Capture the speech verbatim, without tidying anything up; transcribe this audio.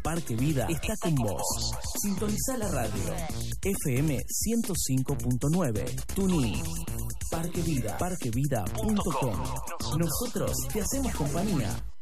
Parque Vida está con vos. Sintoniza la radio. F M ciento cinco punto nueve. TuneIn. Parque Vida. parque vida punto com. Nosotros te hacemos compañía.